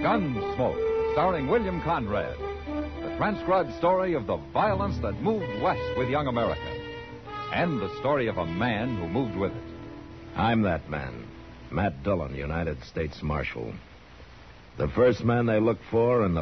Gunsmoke, starring William Conrad. The transcribed story of the violence that moved west with young America. And the story of a man who moved with it. I'm that man, Matt Dillon, United States Marshal. The first man they look for and the